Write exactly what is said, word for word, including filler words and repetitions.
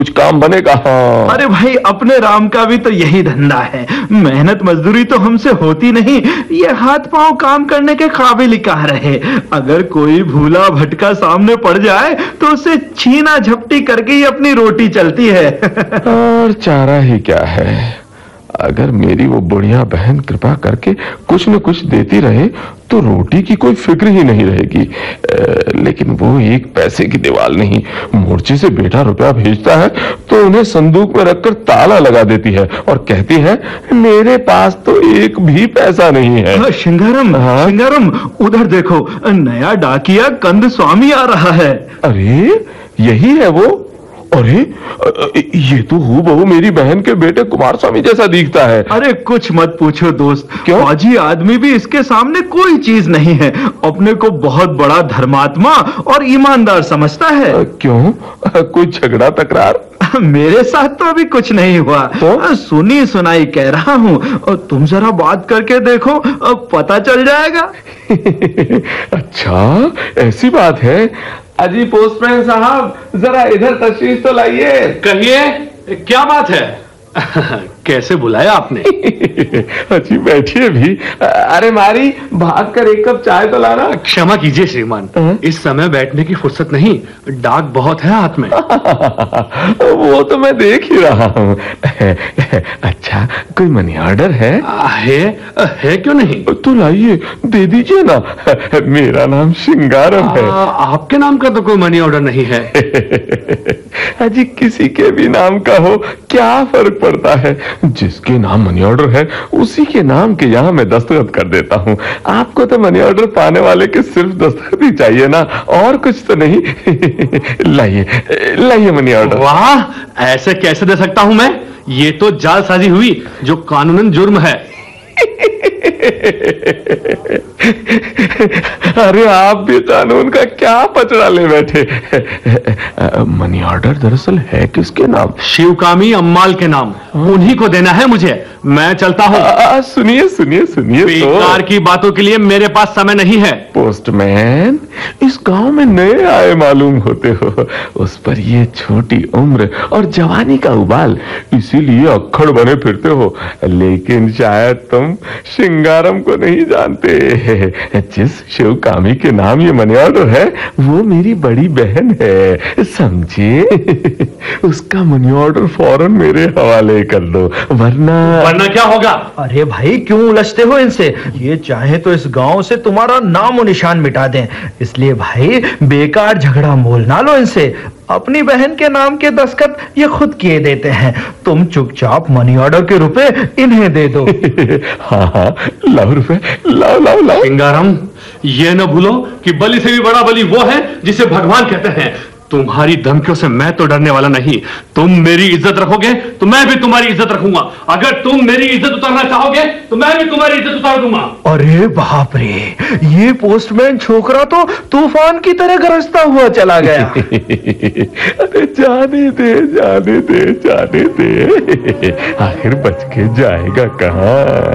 कुछ काम बनेगा। हाँ। अरे भाई, अपने राम का भी तो यही धंधा है। मेहनत मजदूरी तो हमसे होती नहीं, ये हाथ पांव काम करने के काबिल कहाँ रहे। अगर कोई भूला भटका सामने पड़ जाए तो उसे छीना झपटी करके ही अपनी रोटी चलती है। और चारा ही क्या है, अगर मेरी वो बुढ़िया बहन कृपा करके कुछ न कुछ देती रहे तो रोटी की कोई फिक्र ही नहीं रहेगी। आ, लेकिन वो एक पैसे की दीवार नहीं, मोर्चे से बेटा रुपया भेजता है तो उन्हें संदूक में रखकर ताला लगा देती है और कहती है मेरे पास तो एक भी पैसा नहीं है। शिंगारम, हाँ? शिंगारम, उधर देखो, नया डाकिया कंद स्वामी आ रहा है। अरे यही है वो। अरे ये तो हूबहू मेरी बहन के बेटे कुमार स्वामी जैसा दिखता है। अरे कुछ मत पूछो दोस्त, क्यों? फौजी आदमी भी इसके सामने कोई चीज नहीं है। अपने को बहुत बड़ा धर्मात्मा और ईमानदार समझता है। क्यों, कोई झगड़ा तकरार? मेरे साथ तो अभी कुछ नहीं हुआ, तो? सुनी सुनाई कह रहा हूँ। तुम जरा बात करके देखो, पता चल जाएगा। अच्छा ऐसी बात है। अजी पोस्टमैन साहब, जरा इधर तशरीफ तो लाइए। कहिए, क्या बात है? कैसे बुलाया आपने? अजी बैठिए भी। अरे मारी, भाग कर एक कप चाय तो लाना। क्षमा कीजिए श्रीमान, इस समय बैठने की फुर्सत नहीं, डाक बहुत है हाथ में। वो तो मैं देख ही रहा हूँ। अच्छा कोई मनी ऑर्डर है? है है क्यों नहीं? तो लाइए, दे दीजिए ना। मेरा नाम शिंगारम है। आ, आपके नाम का तो कोई मनी ऑर्डर नहीं है। अजी किसी के भी नाम का हो क्या फर्क पड़ता है, जिसके नाम मनी ऑर्डर है उसी के नाम के यहाँ मैं दस्तखत कर देता हूँ। आपको तो मनी ऑर्डर पाने वाले के सिर्फ दस्तखत ही चाहिए ना, और कुछ तो नहीं। लाइए लाइए मनी ऑर्डर। वाह, ऐसे कैसे दे सकता हूँ मैं? ये तो जालसाजी हुई जो कानूनन जुर्म है। अरे आप भी कानून का क्या पचड़ा ले बैठे। मनी ऑर्डर दरअसल है किसके नाम? शिवकामी अम्माल के नाम। उन्हीं को देना है मुझे। मैं चलता हूँ। सुनिए सुनिए सुनिए, बेकार की बातों के लिए मेरे पास समय नहीं है। पोस्टमैन, इस गांव में नए आए मालूम होते हो, उस पर ये छोटी उम्र और जवानी का उबाल, इसीलिए अक्खड़ बने फिरते हो। लेकिन शायद तुम शिंगारम को नहीं जानते। जिस शिवकामी के नाम ये मनी ऑर्डर है वो मेरी बड़ी बहन है, समझे? उसका मनी ऑर्डर फौरन मेरे हवाले कर दो, वरना वरना क्या होगा? अरे भाई, क्यों उलझते हो इनसे? ये चाहे तो इस गांव से तुम्हारा नाम और निशान मिटा दें, इसलिए भाई बेकार झगड़ा मोल ना लो इनसे। अपनी बहन के नाम के दस्तखत ये खुद किए देते हैं। तुम चुपचाप मनी ऑर्डर के रुपए इन्हें दे दो। हाँ हाँ, लाओ रुपए, लाओ लाओ लाओ। सिंगारम, ये न भूलो कि बलि से भी बड़ा बलि वो है जिसे भगवान कहते हैं। तुम्हारी धमकियों से मैं तो डरने वाला नहीं। तुम मेरी इज्जत रखोगे तो मैं भी तुम्हारी इज्जत रखूंगा। अगर तुम मेरी इज्जत उतारना चाहोगे तो मैं भी तुम्हारी इज्जत उतार दूंगा। अरे बाप रे, ये पोस्टमैन छोकरा तो तूफान की तरह गरजता हुआ चला गया। अरे जाने दे जाने दे जाने दे, आखिर बच के जाएगा कहाँ।